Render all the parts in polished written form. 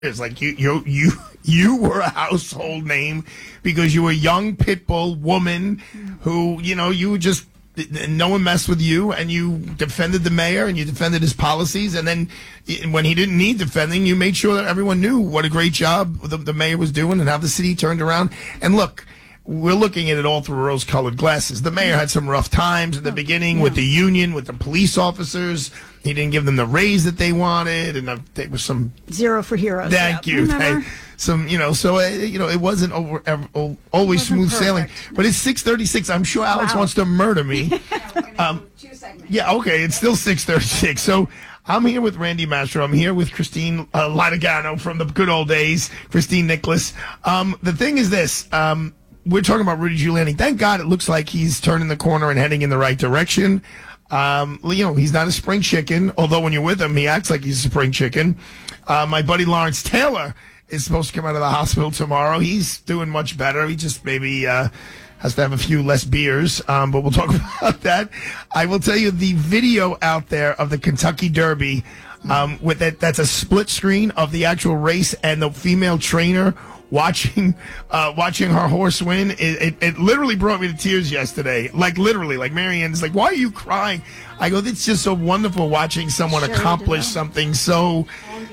It's like you were a household name because you were a young pit bull woman who, you just, no one messed with you, and you defended the mayor and you defended his policies. And then when he didn't need defending, you made sure that everyone knew what a great job the mayor was doing and how the city turned around. And look, we're looking at it all through rose-colored glasses. The mayor had some rough times at the beginning with the union, with the police officers. He didn't give them the raise that they wanted, and there was some zero for heroes. Thank you. It wasn't always smooth sailing. But it's 6:36. I'm sure Alex wants to murder me. 2 segments. Yeah, okay. It's still 6:36. So I'm here with Randy Mastro. I'm here with Christine Latigano from the good old days. Christine Nicholas. The thing is this. We're talking about Rudy Giuliani. Thank God it looks like he's turning the corner and heading in the right direction. He's not a spring chicken, although when you're with him, he acts like he's a spring chicken. My buddy Lawrence Taylor is supposed to come out of the hospital tomorrow. He's doing much better. He just maybe has to have a few less beers, but we'll talk about that. I will tell you the video out there of the Kentucky Derby with that's a split screen of the actual race and the female trainer watching her horse win. It literally brought me to tears yesterday. Like literally, like Marianne's like, why are you crying? I go, it's just so wonderful watching someone accomplish something so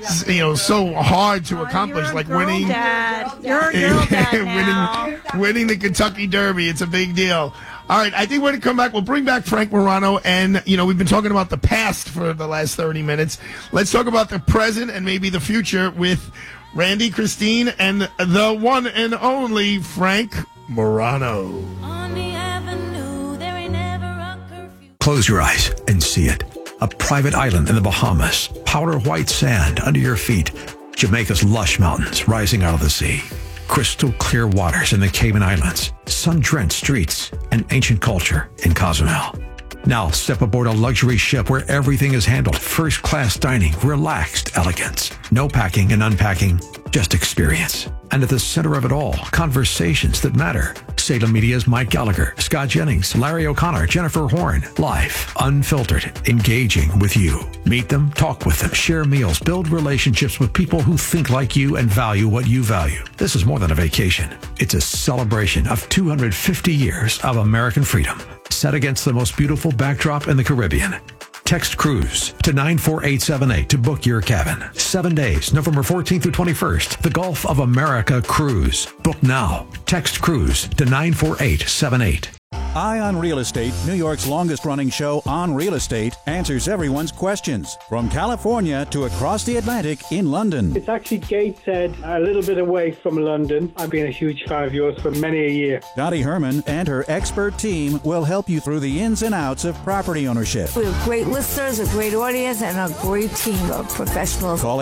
hard to accomplish, like winning. You're a girl dad now. winning the Kentucky Derby. It's a big deal. All right, I think we're going to come back. We'll bring back Frank Morano, and, we've been talking about the past for the last 30 minutes. Let's talk about the present and maybe the future with Randy, Christine, and the one and only Frank Morano. On the avenue, there ain't never a curfew. Close your eyes and see it. A private island in the Bahamas, powder white sand under your feet, Jamaica's lush mountains rising out of the sea, crystal clear waters in the Cayman Islands, sun-drenched streets, and ancient culture in Cozumel. Now step aboard a luxury ship where everything is handled first-class dining, relaxed elegance. No packing and unpacking, just experience. And at the center of it all, conversations that matter. Salem Media's Mike Gallagher, Scott Jennings, Larry O'Connor, Jennifer Horn. Live, unfiltered, engaging with you. Meet them, talk with them, share meals, build relationships with people who think like you and value what you value. This is more than a vacation. It's a celebration of 250 years of American freedom, set against the most beautiful backdrop in the Caribbean. Text cruise to 94878 to book your cabin. 7 days, November 14th through 21st. The Gulf of America Cruise. Book now. Text cruise to 94878. Eye on Real Estate, New York's longest-running show on real estate, answers everyone's questions. From California to across the Atlantic in London. It's actually Gateshead, a little bit away from London. I've been a huge fan of yours for many a year. Dottie Herman and her expert team will help you through the ins and outs of property ownership. We have great listeners, a great audience, and a great team of professionals. Call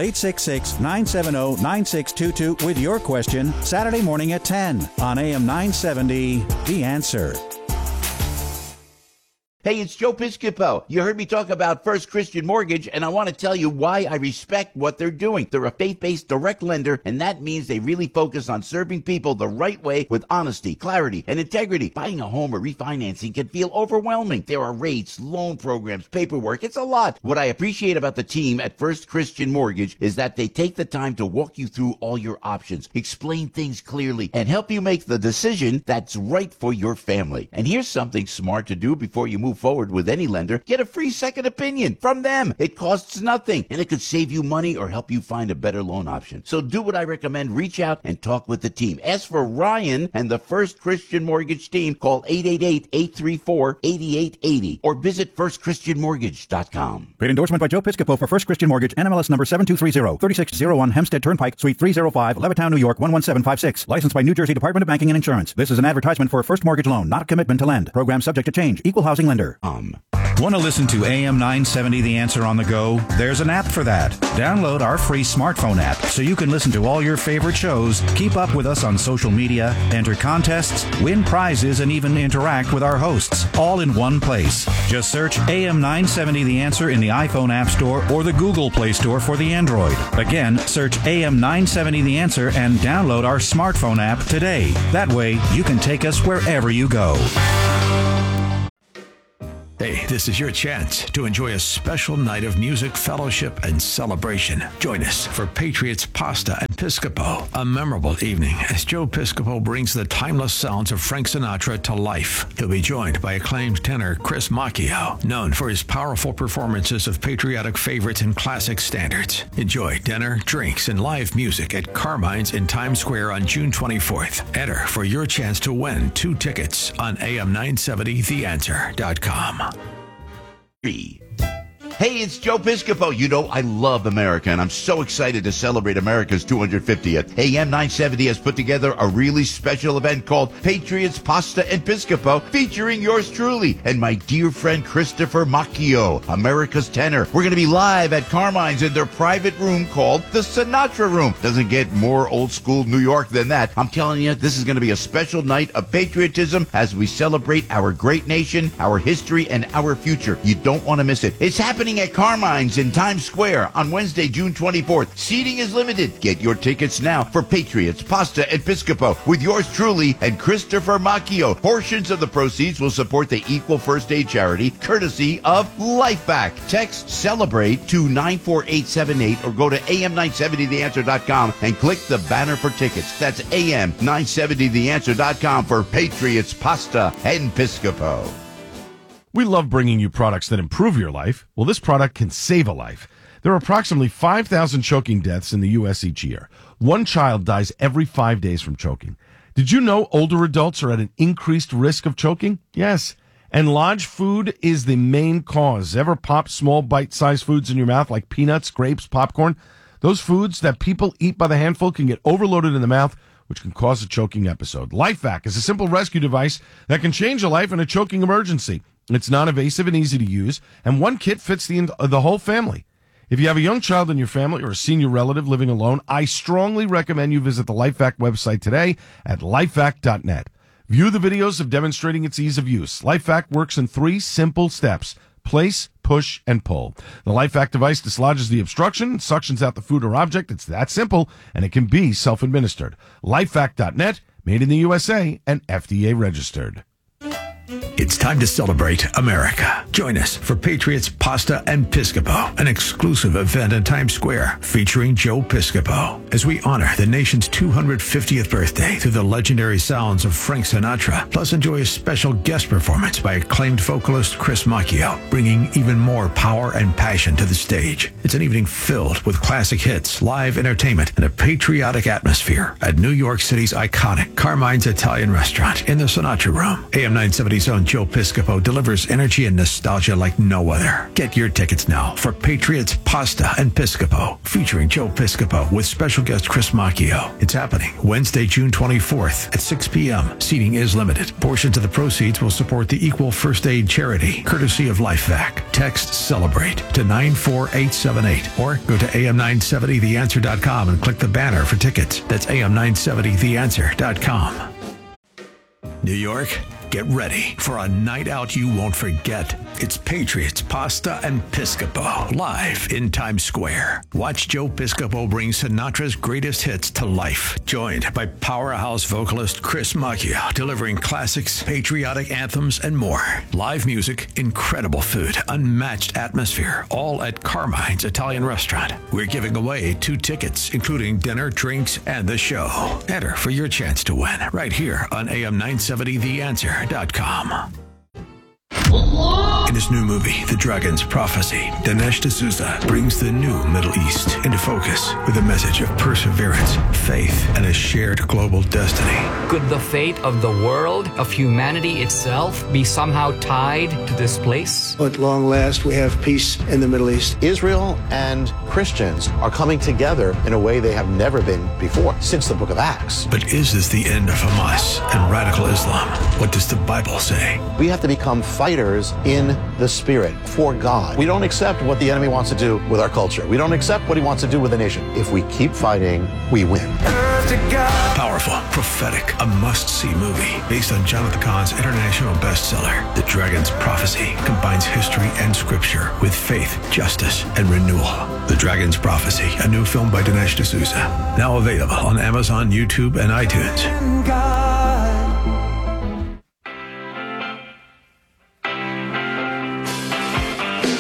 866-970-9622 with your question Saturday morning at 10 on AM 970, The Answer. Hey, it's Joe Piscopo. You heard me talk about First Christian Mortgage, and I want to tell you why I respect what they're doing. They're a faith-based direct lender, and that means they really focus on serving people the right way with honesty, clarity, and integrity. Buying a home or refinancing can feel overwhelming. There are rates, loan programs, paperwork. It's a lot. What I appreciate about the team at First Christian Mortgage is that they take the time to walk you through all your options, explain things clearly, and help you make the decision that's right for your family. And here's something smart to do before you move forward with any lender. Get a free second opinion from them. It costs nothing, and it could save you money or help you find a better loan option. So do what I recommend. Reach out and talk with the team. Ask for Ryan and the First Christian Mortgage team. Call 888-834-8880 or visit firstchristianmortgage.com. Paid endorsement by Joe Piscopo for First Christian Mortgage, NMLS number 7230, 3601 Hempstead Turnpike, Suite 305, Levittown, New York 11756. Licensed by New Jersey Department of Banking and Insurance. This is an advertisement for a first mortgage loan, not a commitment to lend. Program subject to change. Equal housing lender. Want to listen to AM 970 The Answer on the go? There's an app for that. Download our free smartphone app so you can listen to all your favorite shows, keep up with us on social media, enter contests, win prizes, and even interact with our hosts, all in one place. Just search AM 970 The Answer in the iPhone App Store or the Google Play Store for the Android. Again, search AM 970 The Answer and download our smartphone app today. That way, you can take us wherever you go. Hey, this is your chance to enjoy a special night of music, fellowship, and celebration. Join us for Patriots Pasta and Piscopo, a memorable evening as Joe Piscopo brings the timeless sounds of Frank Sinatra to life. He'll be joined by acclaimed tenor Chris Macchio, known for his powerful performances of patriotic favorites and classic standards. Enjoy dinner, drinks, and live music at Carmine's in Times Square on June 24th. Enter for your chance to win 2 tickets on am970theanswer.com. Hey, it's Joe Piscopo. You know, I love America, and I'm so excited to celebrate America's 250th. AM 970 has put together a really special event called Patriots Pasta and Piscopo, featuring yours truly and my dear friend Christopher Macchio, America's tenor. We're going to be live at Carmine's in their private room called the Sinatra Room. Doesn't get more old school New York than that. I'm telling you, this is going to be a special night of patriotism as we celebrate our great nation, our history, and our future. You don't want to miss it. It's happening at Carmine's in Times Square on Wednesday, June 24th. Seating is limited. Get your tickets now for Patriots Pasta and Piscopo with yours truly and Christopher Macchio. Portions of the proceeds will support the Equal First Aid charity, courtesy of LifeVac. Text CELEBRATE to 94878 or go to am970theanswer.com and click the banner for tickets. That's am970theanswer.com for Patriots Pasta and Piscopo. We love bringing you products that improve your life. Well, this product can save a life. There are approximately 5,000 choking deaths in the U.S. each year. 1 child dies every 5 days from choking. Did you know older adults are at an increased risk of choking? Yes. And Lodge food is the main cause. Ever pop small bite-sized foods in your mouth like peanuts, grapes, popcorn? Those foods that people eat by the handful can get overloaded in the mouth, which can cause a choking episode. LifeVac is a simple rescue device that can change a life in a choking emergency. It's non-invasive and easy to use, and one kit fits the whole family. If you have a young child in your family or a senior relative living alone, I strongly recommend you visit the LifeVac website today at lifevac.net. View the videos of demonstrating its ease of use. LifeVac works in 3 simple steps: place, push, and pull. The LifeVac device dislodges the obstruction, suctions out the food or object. It's that simple, and it can be self-administered. Lifevac.net, made in the USA, and FDA registered. It's time to celebrate America. Join us for Patriots Pasta and Piscopo, an exclusive event in Times Square featuring Joe Piscopo, as we honor the nation's 250th birthday through the legendary sounds of Frank Sinatra, plus enjoy a special guest performance by acclaimed vocalist Chris Macchio, bringing even more power and passion to the stage. It's an evening filled with classic hits, live entertainment, and a patriotic atmosphere at New York City's iconic Carmine's Italian Restaurant in the Sinatra Room. AM 970's own Joe Piscopo delivers energy and nostalgia like no other. Get your tickets now for Patriots Pasta and Piscopo, featuring Joe Piscopo with special guest Chris Macchio. It's happening Wednesday, June 24th at 6 p.m. Seating is limited. Portions of the proceeds will support the Equal First Aid charity, courtesy of LifeVac. Text CELEBRATE to 94878 or go to am970theanswer.com and click the banner for tickets. That's am970theanswer.com. New York, get ready for a night out you won't forget. It's Patriots Pasta and Piscopo, live in Times Square. Watch Joe Piscopo bring Sinatra's greatest hits to life, joined by powerhouse vocalist Chris Macchio, delivering classics, patriotic anthems, and more. Live music, incredible food, unmatched atmosphere, all at Carmine's Italian Restaurant. We're giving away 2 tickets, including dinner, drinks, and the show. Enter for your chance to win right here on am970theanswer.com. In his new movie, The Dragon's Prophecy, Dinesh D'Souza brings the new Middle East into focus with a message of perseverance, faith, and a shared global destiny. Could the fate of the world, of humanity itself, be somehow tied to this place? At long last, we have peace in the Middle East. Israel and Christians are coming together in a way they have never been before, since the book of Acts. But is this the end of Hamas and radical Islam? What does the Bible say? We have to become fighters in the Spirit for God. We don't accept what the enemy wants to do with our culture. We don't accept what he wants to do with the nation. If we keep fighting, we win. Powerful, prophetic, a must-see movie based on Jonathan Cahn's international bestseller, The Dragon's Prophecy, combines history and scripture with faith, justice, and renewal. The Dragon's Prophecy, a new film by Dinesh D'Souza, now available on Amazon, YouTube, and iTunes.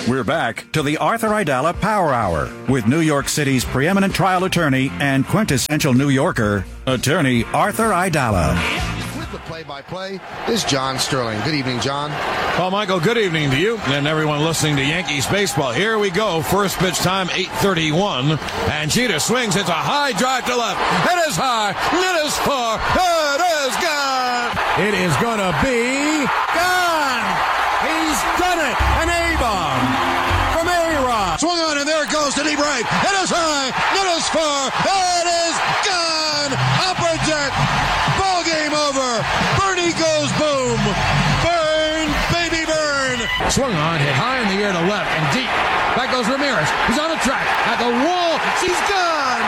We're back to the Arthur Aidala Power Hour with New York City's preeminent trial attorney and quintessential New Yorker, Attorney Arthur Aidala. With the play-by-play is John Sterling. Good evening, John. Well, Michael, good evening to you and everyone listening to Yankees baseball. Here we go. First pitch time, 8:31. And Jeter swings. It's a high drive to left. It is high. It is far. It is gone. It is going to be gone. He's done it. An A-bomb from A-Rod. Swung on, and there it goes to deep right. It is high. It is far. It is gone. Upper deck. Ball game over. Bernie goes boom. Burn, baby, burn. Swung on, hit high in the air to left and deep. Back goes Ramirez. He's on the track. At the wall. She's gone.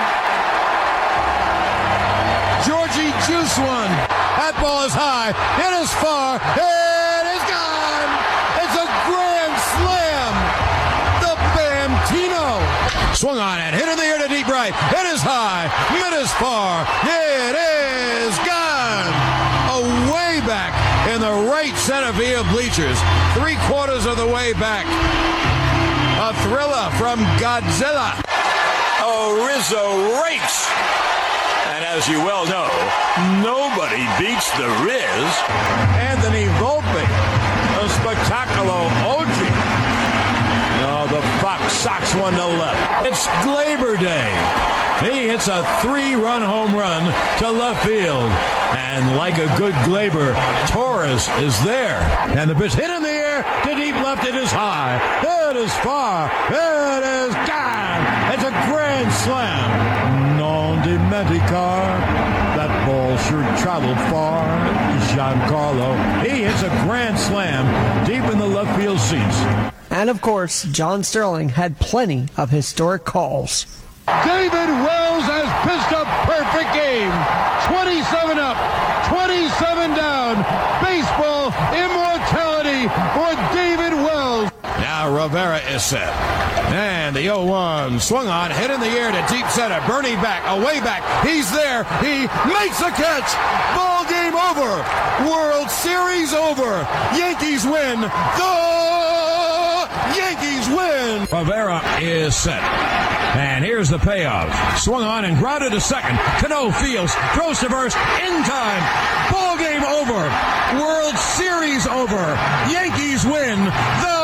Georgie Juice one. That ball is high. It is far. It is gone. It's a grand slam. The Bamtino. Swung on and hit in the air to deep right. It is high. It is far. It is gone. Away back in the right center field bleachers. 3/4 of the way back. A thriller from Godzilla. Oh, Rizzo rakes. And as you well know, nobody beats the Riz. Anthony Volpe, a spectacular OG. No, the Fox Sox one to left. It's Glaber Day. He hits a 3-run home run to left field. And like a good Glaber, Torres is there. And the pitch hit in the air to deep left. It is high. It is far. It is gone. It's a grand slam. Non dimenticar. That ball sure traveled far. Giancarlo. He hits a grand slam deep in the left field seats. And of course, John Sterling had plenty of historic calls. David Wells has pitched a perfect game. 27 up, 27 down. Baseball immortality for David Wells. Now Rivera is set. And the 0-1 swung on, hit in the air to deep center. Bernie back, away back. He's there. He makes the catch. Ball game over. World Series over. Yankees win. The Yankees win. Rivera is set. And here's the payoff. Swung on and grounded to second. Cano fields, throws to first, in time. Ball game over. World Series over. Yankees win. The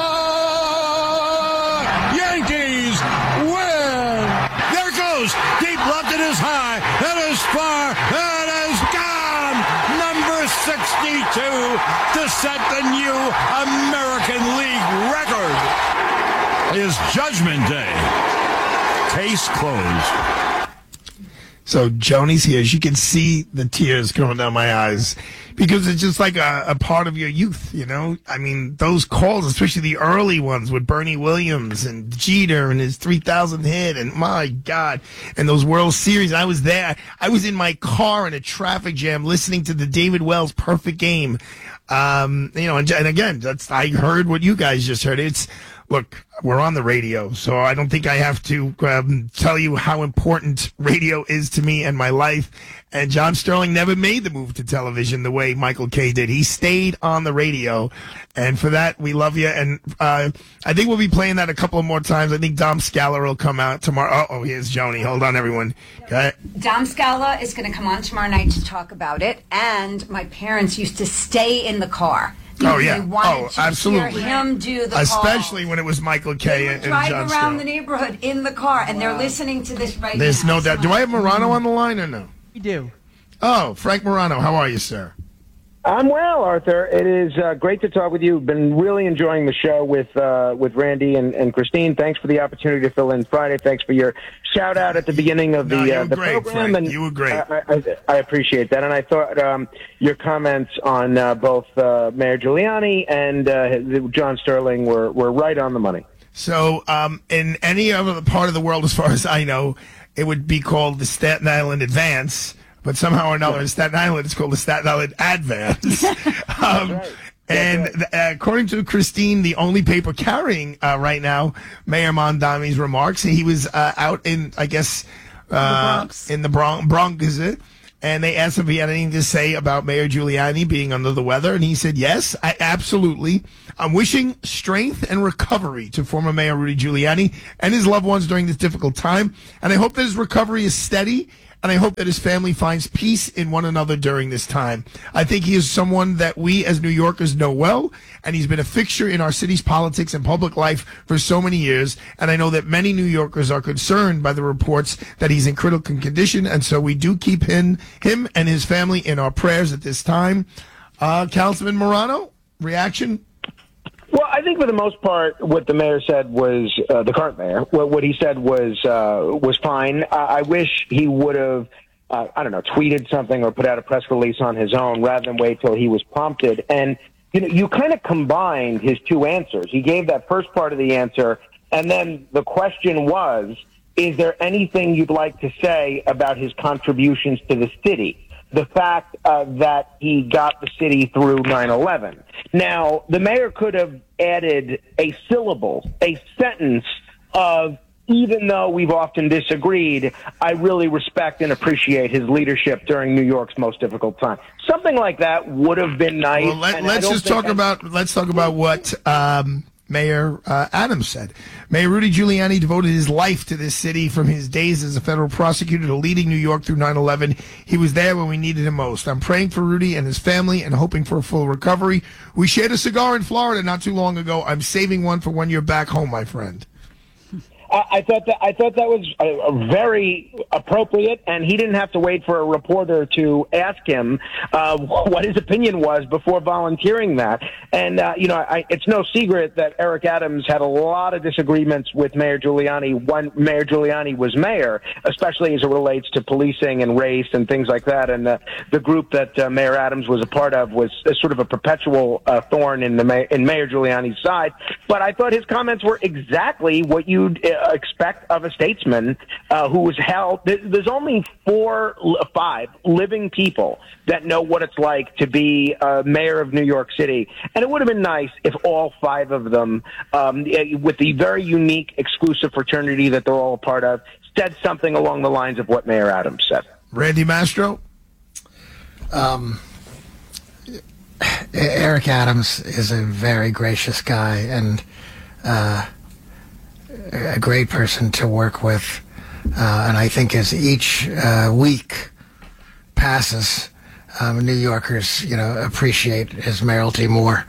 Yankees win. There it goes. Deep left, it is high. It is far. It is gone. Number 62 to set the new American League record. Is Judgment Day. Case closed. So Joni's here. As you can see the tears coming down my eyes because it's just like a part of your youth, you know? I mean, those calls, especially the early ones with Bernie Williams and Jeter and his 3,000 hit and my God, and those World Series. I was there. I was in my car in a traffic jam listening to the David Wells perfect game. You know, and again, I heard what you guys just heard. Look, we're on the radio, so I don't think I have to tell you how important radio is to me and my life. And John Sterling never made the move to television the way Michael Kay did. He stayed on the radio. And for that, we love you. And I think we'll be playing that a couple of more times. I think Dom Scala will come out tomorrow. Oh, here's Joni. Hold on, everyone. Okay. Dom Scala is going to come on tomorrow night to talk about it. And my parents used to stay in the car. Oh, yeah. They wanted to absolutely. hear him do the Especially calls. when it was Michael Kay and drive John around Sterling. the neighborhood in the car, and they're listening to this right now. There's no doubt. Do I have Morano on the line or no? You do. Oh, Frank Morano. How are you, sir? I'm well, Arthur. It is great to talk with you. Been really enjoying the show with Randy and Christine. Thanks for the opportunity to fill in Friday. Thanks for your shout out at the beginning of the great, program. Frank. And you were great. I appreciate that. And I thought your comments on both Mayor Giuliani and John Sterling were right on the money. So, in any other part of the world, as far as I know, it would be called the Staten Island Advance. But somehow or another, in Staten Island, it's called the Staten Island Advance. And according to Christine, the only paper carrying right now Mayor Mondami's remarks, he was out in, I guess, in the Bronx, is it? And they asked him if he had anything to say about Mayor Giuliani being under the weather. And he said, yes, absolutely. I'm wishing strength and recovery to former Mayor Rudy Giuliani and his loved ones during this difficult time. And I hope that his recovery is steady. And I hope that his family finds peace in one another during this time. I think he is someone that we as New Yorkers know well, and he's been a fixture in our city's politics and public life for so many years. And I know that many New Yorkers are concerned by the reports that he's in critical condition, and so we do keep him and his family in our prayers at this time. Councilman Morano, reaction? Well, I think for the most part, what the mayor said was the current mayor. What he said was fine. I wish he would have, tweeted something or put out a press release on his own rather than wait till he was prompted. And you kind of combined his two answers. He gave that first part of the answer, and then the question was, is there anything you'd like to say about his contributions to the city? The fact that he got the city through 9/11. Now, the mayor could have added a syllable, a sentence of, even though we've often disagreed, I really respect and appreciate his leadership during New York's most difficult time. Something like that would have been nice. Well, let's talk about what Mayor Adams said. Mayor Rudy Giuliani devoted his life to this city from his days as a federal prosecutor to leading New York through 9/11. He was there when we needed him most. I'm praying for Rudy and his family and hoping for a full recovery. We shared a cigar in Florida not too long ago. I'm saving one for when you're back home, my friend. I thought that was very appropriate, and he didn't have to wait for a reporter to ask him what his opinion was before volunteering that. And it's no secret that Eric Adams had a lot of disagreements with Mayor Giuliani when Mayor Giuliani was mayor, especially as it relates to policing and race and things like that. And the group that Mayor Adams was a part of was sort of a perpetual thorn in Mayor Giuliani's side. But I thought his comments were exactly what you'd expect of a statesman who was held. There's only 4 or 5 living people that know what it's like to be mayor of New York City, and it would have been nice if all 5 of them, with the very unique, exclusive fraternity that they're all a part of, said something along the lines of what Mayor Adams said. Randy Mastro? Eric Adams is a very gracious guy and a great person to work with, and I think as each week passes, New Yorkers, appreciate his mayoralty more.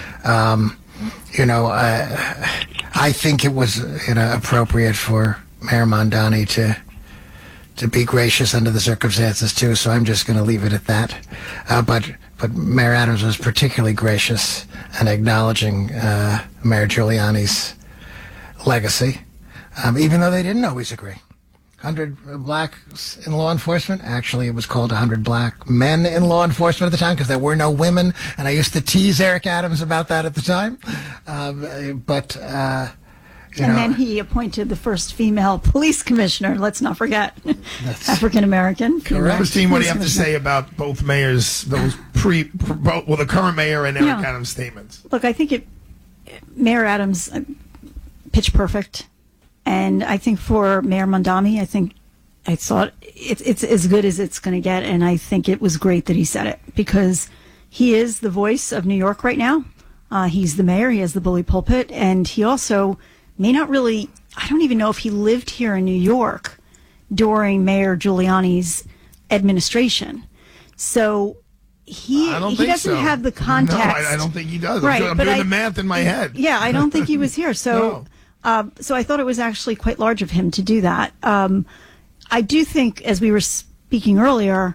I think it was appropriate for Mayor Mondani to be gracious under the circumstances too. So I'm just going to leave it at that. But Mayor Adams was particularly gracious in acknowledging Mayor Giuliani's legacy, even though they didn't always agree. 100 blacks in law enforcement. Actually, it was called 100 black men in law enforcement at the time because there were no women, and I used to tease Eric Adams about that at the time. Then he appointed the first female police commissioner. Let's not forget, African American. Christine, what do you have to say about both mayors, the current mayor and Eric Adams' statements? Look, I think Mayor Adams pitch perfect, and I think for Mayor Mondani, I thought it's as good as it's going to get, and I think it was great that he said it because he is the voice of New York right now. He's the mayor. He has the bully pulpit, and he also may not really. I don't even know if he lived here in New York during Mayor Giuliani's administration, so he doesn't have the context. No, I don't think he does. Right, I'm doing the math in my head. Yeah, I don't think he was here. So, so I thought it was actually quite large of him to do that. I do think, as we were speaking earlier,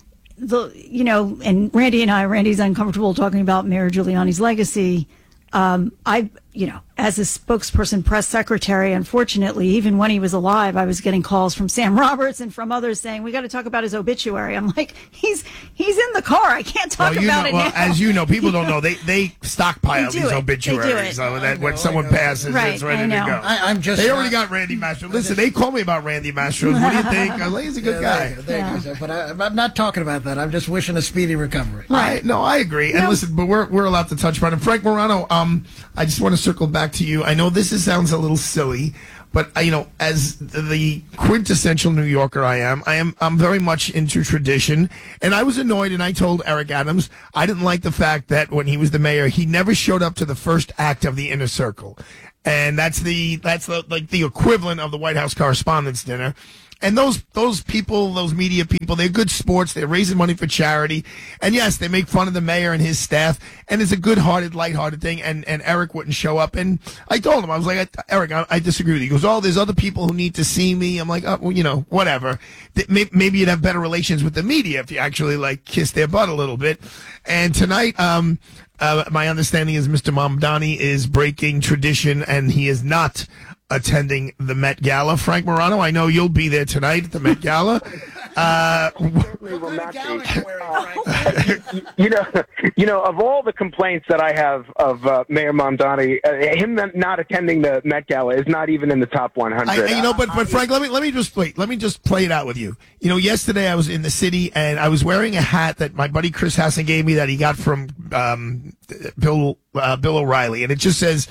and Randy's uncomfortable talking about Mayor Giuliani's legacy. As a spokesperson, press secretary, unfortunately, even when he was alive, I was getting calls from Sam Roberts and from others saying, we got to talk about his obituary. I'm like, he's in the car. I can't talk about it now. As you know, people don't know. They stockpile these obituaries. So that when someone passes, it's ready to go. They already got Randy Mastro. Listen, they call me about Randy Mastro. What do you think? I think he's a good guy. But I'm not talking about that. I'm just wishing a speedy recovery. Right. I agree. And listen, but we're allowed to touch upon it. Frank Morano, I just want to to circle back to you. I know sounds a little silly, but as the quintessential New Yorker I'm very much into tradition. And I was annoyed, and I told Eric Adams I didn't like the fact that when he was the mayor, he never showed up to the first act of the Inner Circle. And that's the equivalent of the White House Correspondents' Dinner. And those people, those media people, they're good sports. They're raising money for charity. And yes, they make fun of the mayor and his staff. And it's a good-hearted, lighthearted thing. And Eric wouldn't show up. And I told him, I was like, Eric, I disagree with you. He goes, oh, there's other people who need to see me. I'm like, oh, well, whatever. Maybe you'd have better relations with the media if you actually kiss their butt a little bit. And tonight, my understanding is Mr. Mamdani is breaking tradition, and he is not attending the Met Gala. Frank Morano, I know you'll be there tonight at the Met Gala. Of all the complaints that I have of Mayor Mamdani, him not attending the Met Gala is not even in the top 100. But Frank, let me just play it out with you. Yesterday I was in the city and I was wearing a hat that my buddy Chris Hassan gave me that he got from Bill O'Reilly, and it just says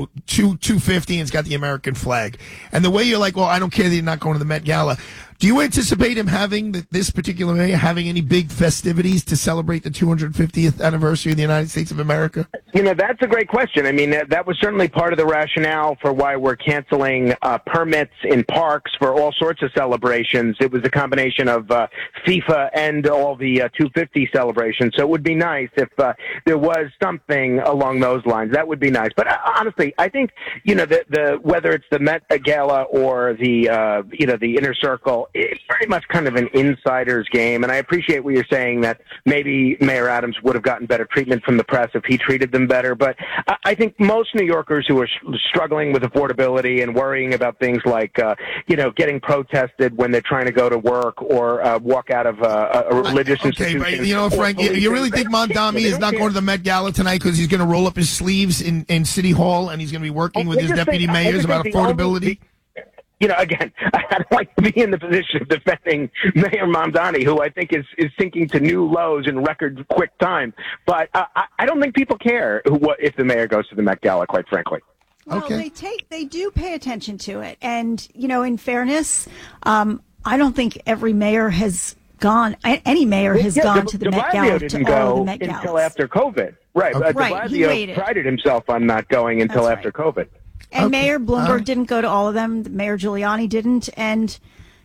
250 and it's got the American flag. And the way you're like, well, I don't care that you're not going to the Met Gala. Do you anticipate him this particular mayor having any big festivities to celebrate the 250th anniversary of the United States of America? That's a great question. I mean, that was certainly part of the rationale for why we're canceling permits in parks for all sorts of celebrations. It was a combination of FIFA and all the 250 celebrations. So it would be nice if there was something along those lines. That would be nice. But honestly, I think the whether it's the Met Gala or the the Inner Circle, it's very much kind of an insider's game. And I appreciate what you're saying, that maybe Mayor Adams would have gotten better treatment from the press if he treated them better. But I think most New Yorkers who are struggling with affordability and worrying about things like, getting protested when they're trying to go to work or walk out of a religious institution. Okay, but Frank, you really think Mamdani is not going to the Met Gala tonight because he's going to roll up his sleeves in City Hall and he's going to be working with his deputy mayors about affordability? Again, I don't like to be in the position of defending Mayor Mamdani, who I think is sinking to new lows in record quick time. But I don't think people care if the mayor goes to the Met Gala, quite frankly. Well, they do pay attention to it. And, in fairness, I don't think every mayor has gone, any mayor has gone to the Met Gala. Didn't go until after COVID. Right. Okay. De Blasio prided himself on not going until after COVID. And Mayor Bloomberg didn't go to all of them. Mayor Giuliani didn't. And,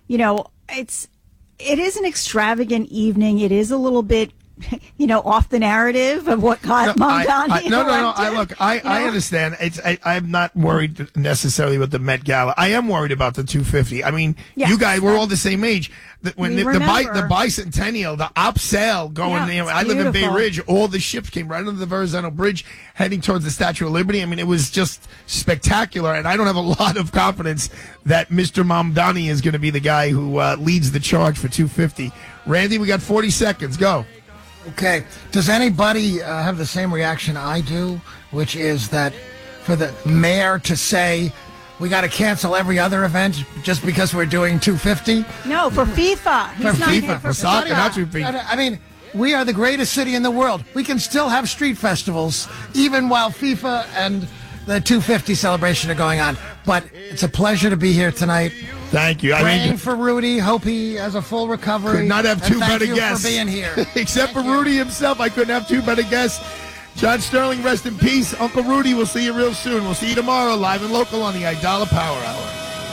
it is an extravagant evening. It is a little bit, off the narrative of what got Mamdani. I understand. I'm not worried necessarily with the Met Gala. I am worried about the 250. I mean, you guys, we're all the same age. When the bicentennial, the op sail going, I live in Bay Ridge, all the ships came right under the Verrazano Bridge heading towards the Statue of Liberty. I mean, it was just spectacular, and I don't have a lot of confidence that Mr. Mamdani is going to be the guy who leads the charge for 250. Randy, we got 40 seconds. Go. Okay. Does anybody have the same reaction I do, which is that for the mayor to say, we got to cancel every other event just because we're doing 250? No, for FIFA. For FIFA. For soccer, not for FIFA. I mean, we are the greatest city in the world. We can still have street festivals, even while FIFA and the 250 celebration are going on. But it's a pleasure to be here tonight. Thank you. Praying for Rudy. Hope he has a full recovery. Could not have two better guests. Thank you for being here. Except for Rudy himself, I couldn't have two better guests. John Sterling, rest in peace. Uncle Rudy, we'll see you real soon. We'll see you tomorrow, live and local on the Idala Power Hour.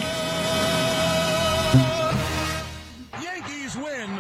Yankees win.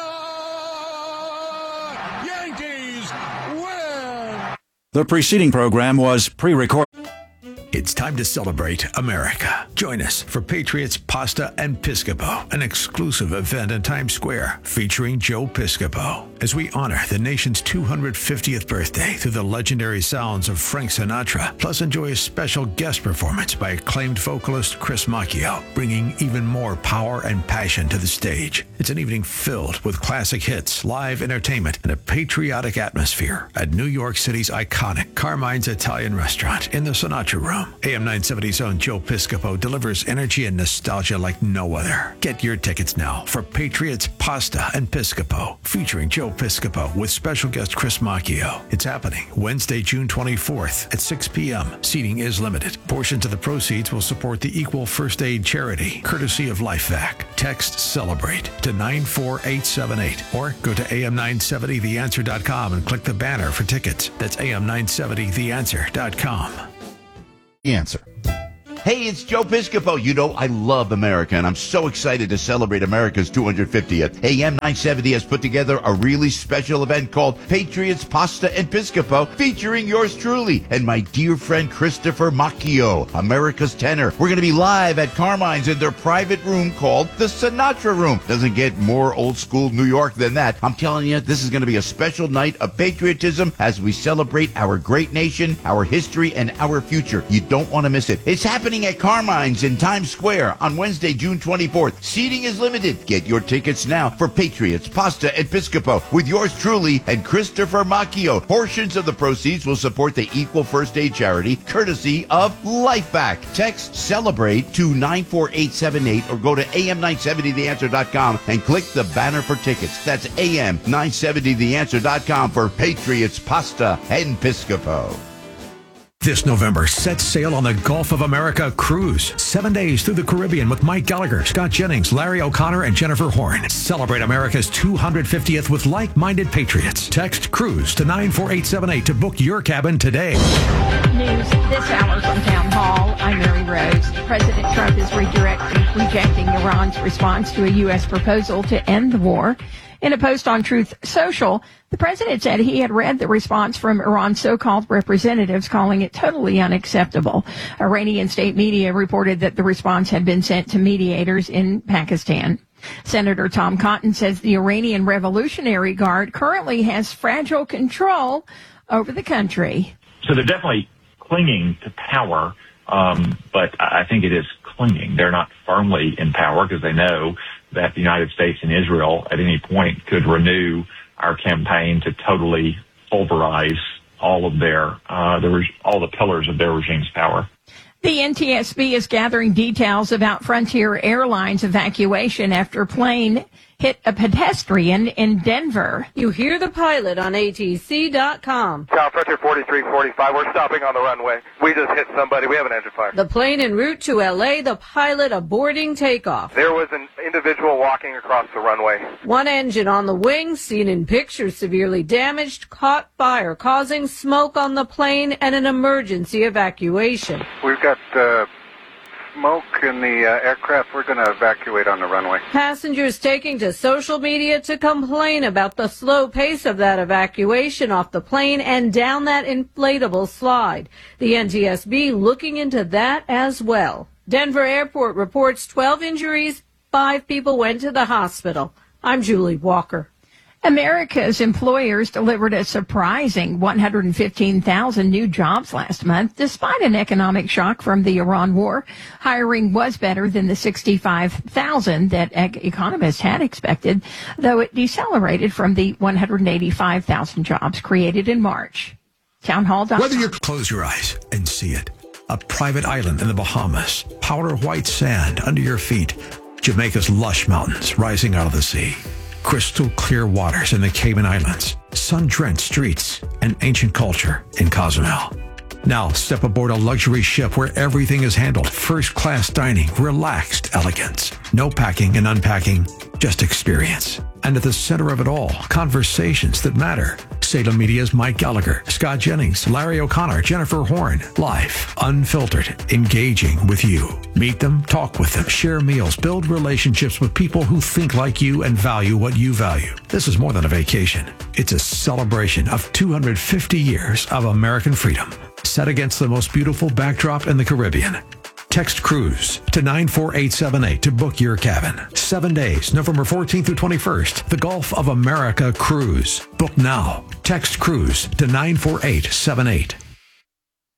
The Yankees win. The preceding program was pre-recorded. It's time to celebrate America. Join us for Patriots Pasta and Piscopo, an exclusive event in Times Square featuring Joe Piscopo, as we honor the nation's 250th birthday through the legendary sounds of Frank Sinatra, plus enjoy a special guest performance by acclaimed vocalist Chris Macchio, bringing even more power and passion to the stage. It's an evening filled with classic hits, live entertainment, and a patriotic atmosphere at New York City's iconic Carmine's Italian Restaurant in the Sinatra Room. room. AM 970's own Joe Piscopo delivers energy and nostalgia like no other. Get your tickets now for Patriots Pasta and Piscopo, featuring Joe Piscopo with special guest Chris Macchio. It's happening Wednesday, June 24th at 6 p.m. Seating is limited. Portions of the proceeds will support the Equal First Aid Charity, courtesy of LifeVac. Text CELEBRATE to 94878 or go to am970theanswer.com and click the banner for tickets. That's am970theanswer.com. The Answer. Hey, it's Joe Piscopo. You know, I love America, and I'm so excited to celebrate America's 250th. AM 970 has put together a really special event called Patriots Pasta and Piscopo, featuring yours truly and my dear friend Christopher Macchio, America's tenor. We're going to be live at Carmine's in their private room called the Sinatra Room. Doesn't get more old school New York than that. I'm telling you, this is going to be a special night of patriotism as we celebrate our great nation, our history, and our future. You don't want to miss it. It's happening at Carmine's in Times Square on Wednesday, June 24th. Seating is limited. Get your tickets now for Patriots Pasta and Piscopo with yours truly and Christopher Macchio. Portions of the proceeds will support the Equal First Aid Charity, courtesy of LifeVac. Text CELEBRATE to 94878 or go to am970theanswer.com and click the banner for tickets. That's am970theanswer.com for Patriots Pasta and Piscopo. This November, set sail on the Gulf of America cruise. 7 days through the Caribbean with Mike Gallagher, Scott Jennings, Larry O'Connor, and Jennifer Horn. Celebrate America's 250th with like-minded patriots. Text CRUISE to 94878 to book your cabin today. News this hour from Town Hall. I'm Mary Rose. President Trump is rejecting Iran's response to a U.S. proposal to end the war. In a post on Truth Social, the president said he had read the response from Iran's so-called representatives, calling it totally unacceptable. Iranian state media reported that the response had been sent to mediators in Pakistan. Senator Tom Cotton says the Iranian Revolutionary Guard currently has fragile control over the country. So they're definitely clinging to power, but I think it is clinging. They're not firmly in power because they know that the United States and Israel at any point could renew our campaign to totally pulverize all of their all the pillars of their regime's power. The NTSB is gathering details about Frontier Airlines evacuation after a plane hit a pedestrian in Denver. You hear the pilot on ATC.com. Tower Frontier 4345, we're stopping on the runway. We just hit somebody. We have an engine fire. The plane en route to LA, the pilot aborting takeoff. There was an individual walking across the runway. One engine on the wing, seen in pictures severely damaged, caught fire, causing smoke on the plane and an emergency evacuation. We've got smoke in the aircraft. We're going to evacuate on the runway. Passengers taking to social media to complain about the slow pace of that evacuation off the plane and down that inflatable slide. The NTSB looking into that as well. Denver Airport reports 12 injuries, 5 people went to the hospital. I'm Julie Walker. America's employers delivered a surprising 115,000 new jobs last month, despite an economic shock from the Iran war. Hiring was better than the 65,000 that economists had expected, though it decelerated from the 185,000 jobs created in March. Townhall.com. Whether you close your eyes and see it, a private island in the Bahamas, powder white sand under your feet, Jamaica's lush mountains rising out of the sea, crystal clear waters in the Cayman Islands, sun-drenched streets, and ancient culture in Cozumel. Now step aboard a luxury ship where everything is handled. First-class dining, relaxed elegance. No packing and unpacking, just experience. And at the center of it all, conversations that matter. Salem Media's Mike Gallagher, Scott Jennings, Larry O'Connor, Jennifer Horn. Live, unfiltered, engaging with you. Meet them, talk with them, share meals, build relationships with people who think like you and value what you value. This is more than a vacation. It's a celebration of 250 years of American freedom, set against the most beautiful backdrop in the Caribbean. Text CRUISE to 94878 to book your cabin. 7 days, November 14th through 21st. The Gulf of America Cruise. Book now. Text CRUISE to 94878.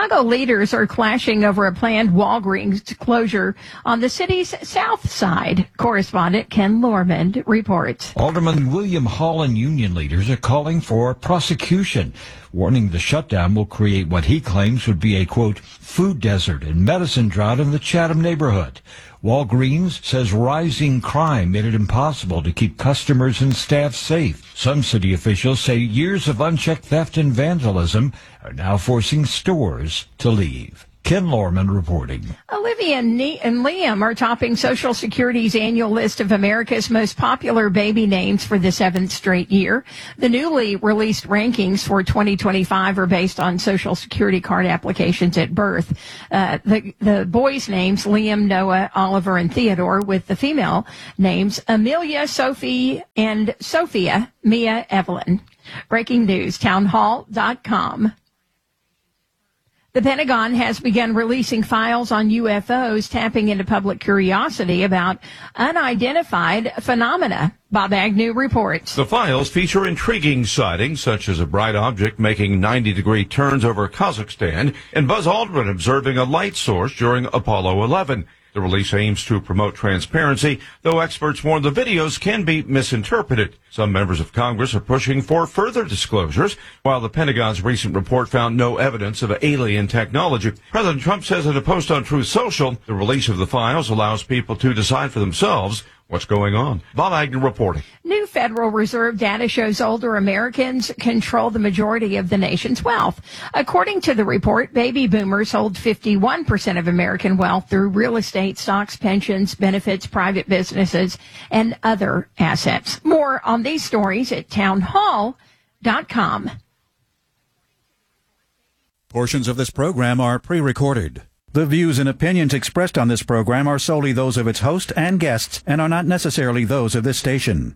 Chicago leaders are clashing over a planned Walgreens closure on the city's south side. Correspondent Ken Lormand reports. Alderman William Hall and union leaders are calling for prosecution, warning the shutdown will create what he claims would be a, quote, food desert and medicine drought in the Chatham neighborhood. Walgreens says rising crime made it impossible to keep customers and staff safe. Some city officials say years of unchecked theft and vandalism are now forcing stores to leave. Ken Lorman reporting. Olivia and Liam are topping Social Security's annual list of America's most popular baby names for the 7th straight year. The newly released rankings for 2025 are based on Social Security card applications at birth. The boys' names, Liam, Noah, Oliver, and Theodore, with the female names, Amelia, Sophie, and Sophia, Mia, Evelyn. Breaking news, townhall.com. The Pentagon has begun releasing files on UFOs, tapping into public curiosity about unidentified phenomena. Bob Agnew reports. The files feature intriguing sightings, such as a bright object making 90-degree turns over Kazakhstan and Buzz Aldrin observing a light source during Apollo 11. The release aims to promote transparency, though experts warn the videos can be misinterpreted. Some members of Congress are pushing for further disclosures, while the Pentagon's recent report found no evidence of alien technology. President Trump says in a post on Truth Social, the release of the files allows people to decide for themselves what's going on. Bob Agnew reporting. New Federal Reserve data shows older Americans control the majority of the nation's wealth. According to the report, baby boomers hold 51% of American wealth through real estate, stocks, pensions, benefits, private businesses, and other assets. More on these stories at townhall.com. Portions of this program are pre-recorded. The views and opinions expressed on this program are solely those of its host and guests and are not necessarily those of this station.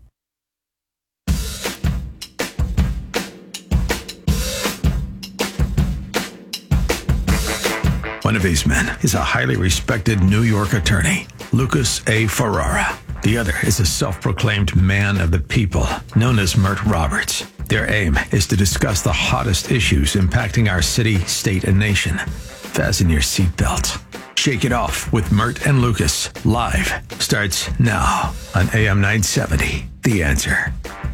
One of these men is a highly respected New York attorney, Lucas A. Ferrara. The other is a self-proclaimed man of the people, known as Mert Roberts. Their aim is to discuss the hottest issues impacting our city, state, and nation. Fasten your seatbelts. Shake It Off with Mert and Lucas, live, starts now on AM 970. The Answer.